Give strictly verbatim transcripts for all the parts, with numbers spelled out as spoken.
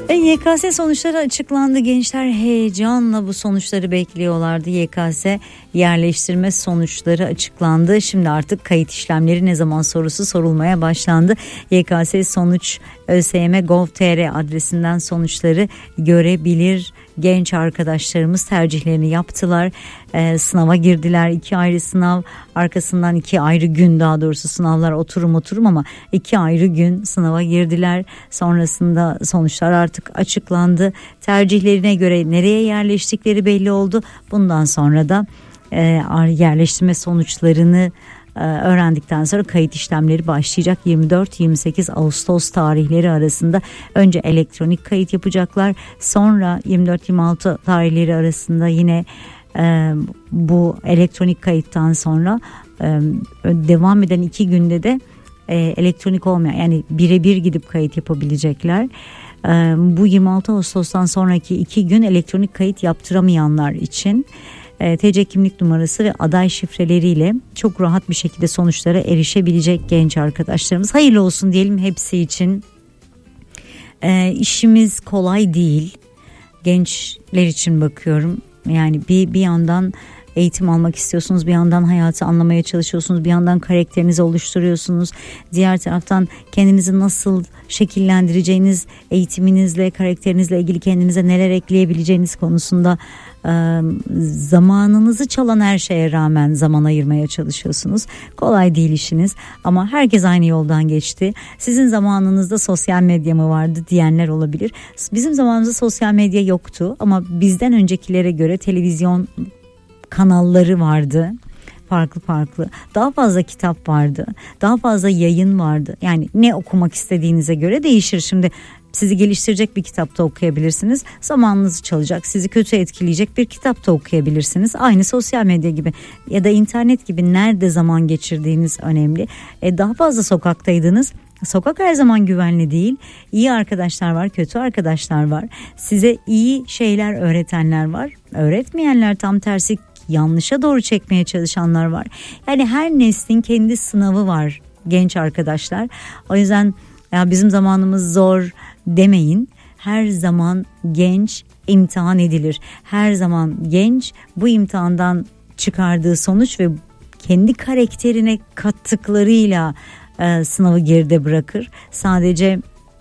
Ve Y K S sonuçları açıklandı. Gençler heyecanla bu sonuçları bekliyorlardı. Y K S yerleştirme sonuçları açıklandı. Şimdi artık kayıt işlemleri ne zaman sorusu sorulmaya başlandı. Y K S sonuç ö s y m nokta gov nokta t r adresinden sonuçları görebilir. Genç arkadaşlarımız tercihlerini yaptılar. Ee, sınava girdiler. İki ayrı sınav, arkasından iki ayrı gün, daha doğrusu sınavlar oturum oturum ama iki ayrı gün sınava girdiler. Sonrasında sonuçlar artık açıklandı. Tercihlerine göre nereye yerleştikleri belli oldu. Bundan sonra da e, yerleştirme sonuçlarını öğrendikten sonra kayıt işlemleri başlayacak. yirmi dört yirmi sekiz Ağustos tarihleri arasında önce elektronik kayıt yapacaklar. Sonra yirmi dört yirmi altı tarihleri arasında yine e, bu elektronik kayıttan sonra e, devam eden iki günde de e, elektronik olmayan, yani birebir gidip kayıt yapabilecekler. E, bu yirmi altı Ağustos'tan sonraki iki gün elektronik kayıt yaptıramayanlar için T C kimlik numarası ve aday şifreleriyle çok rahat bir şekilde sonuçlara erişebilecek genç arkadaşlarımız. Hayırlı olsun diyelim hepsi için. E, işimiz kolay değil. Gençler için bakıyorum. Yani bir bir yandan eğitim almak istiyorsunuz, bir yandan hayatı anlamaya çalışıyorsunuz, bir yandan karakterinizi oluşturuyorsunuz. Diğer taraftan kendinizi nasıl şekillendireceğiniz, eğitiminizle, karakterinizle ilgili kendinize neler ekleyebileceğiniz konusunda e, zamanınızı çalan her şeye rağmen zaman ayırmaya çalışıyorsunuz. Kolay değil işiniz ama herkes aynı yoldan geçti. Sizin zamanınızda sosyal medya mı vardı diyenler olabilir. Bizim zamanımızda sosyal medya yoktu ama bizden öncekilere göre televizyon kanalları vardı, farklı farklı, daha fazla kitap vardı, daha fazla yayın vardı. Yani ne okumak istediğinize göre değişir. Şimdi sizi geliştirecek bir kitapta okuyabilirsiniz, zamanınızı çalacak, sizi kötü etkileyecek bir kitapta okuyabilirsiniz. Aynı sosyal medya gibi ya da internet gibi nerede zaman geçirdiğiniz önemli. E, daha fazla sokaktaydınız. Sokak her zaman güvenli değil. İyi arkadaşlar var, kötü arkadaşlar var. Size iyi şeyler öğretenler var. Öğretmeyenler, tam tersi yanlışa doğru çekmeye çalışanlar var. Yani her neslin kendi sınavı var genç arkadaşlar. O yüzden ya bizim zamanımız zor demeyin. Her zaman genç imtihan edilir. Her zaman genç bu imtihandan çıkardığı sonuç ve kendi karakterine kattıklarıyla e, sınavı geride bırakır. Sadece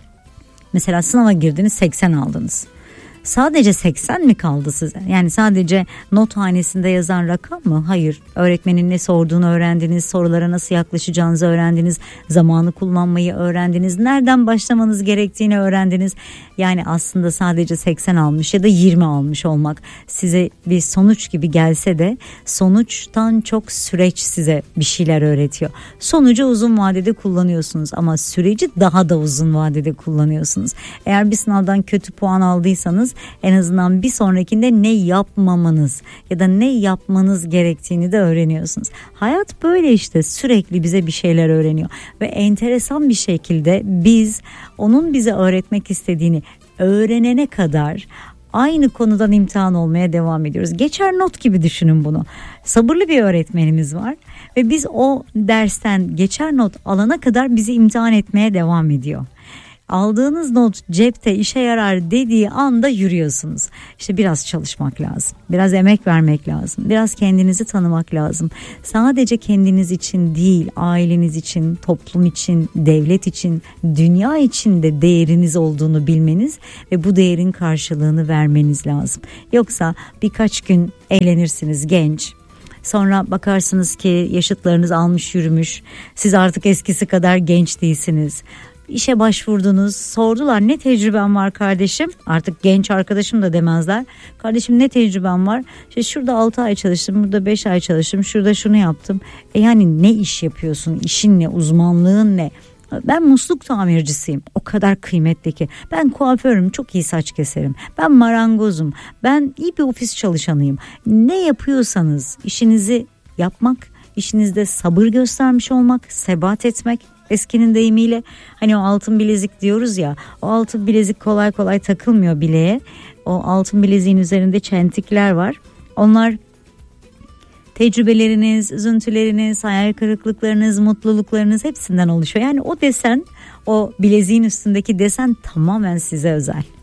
mesela sınava girdiniz, seksen aldınız. Sadece seksen mi kaldı size? Yani sadece nothanesinde yazan rakam mı? Hayır. Öğretmenin ne sorduğunu öğrendiniz, sorulara nasıl yaklaşacağınızı öğrendiniz, zamanı kullanmayı öğrendiniz, nereden başlamanız gerektiğini öğrendiniz. Yani aslında sadece seksen almış ya da yirmi almış olmak size bir sonuç gibi gelse de sonuçtan çok süreç size bir şeyler öğretiyor. Sonucu uzun vadede kullanıyorsunuz ama süreci daha da uzun vadede kullanıyorsunuz. Eğer bir sınavdan kötü puan aldıysanız en azından bir sonrakinde ne yapmamanız ya da ne yapmanız gerektiğini de öğreniyorsunuz. Hayat böyle işte, sürekli bize bir şeyler öğreniyor ve enteresan bir şekilde biz onun bize öğretmek istediğini öğrenene kadar aynı konudan imtihan olmaya devam ediyoruz. Geçer not gibi düşünün bunu. Sabırlı bir öğretmenimiz var ve biz o dersten geçer not alana kadar bizi imtihan etmeye devam ediyor. Aldığınız not cepte işe yarar dediği anda yürüyorsunuz. İşte biraz çalışmak lazım. Biraz emek vermek lazım. Biraz kendinizi tanımak lazım. Sadece kendiniz için değil, aileniz için, toplum için, devlet için, dünya için de değeriniz olduğunu bilmeniz ve bu değerin karşılığını vermeniz lazım. Yoksa birkaç gün eğlenirsiniz genç. Sonra bakarsınız ki yaşıtlarınız almış yürümüş. Siz artık eskisi kadar genç değilsiniz. İşe başvurdunuz, sordular ne tecrüben var kardeşim, artık genç arkadaşım da demezler. Kardeşim ne tecrüben var? İşte şurada altı ay çalıştım, burada beş ay çalıştım, şurada şunu yaptım. E yani ne iş yapıyorsun, işin ne, uzmanlığın ne? Ben musluk tamircisiyim, o kadar kıymetli ki. Ben kuaförüm, çok iyi saç keserim. Ben marangozum, ben iyi bir ofis çalışanıyım. Ne yapıyorsanız işinizi yapmak, işinizde sabır göstermiş olmak, sebat etmek. Eskinin deyimiyle hani o altın bilezik diyoruz ya, o altın bilezik kolay kolay takılmıyor bileğe. O altın bileziğin üzerinde çentikler var. Onlar tecrübeleriniz, üzüntüleriniz, hayal kırıklıklarınız, mutluluklarınız hepsinden oluşuyor. Yani o desen, o bileziğin üstündeki desen tamamen size özel.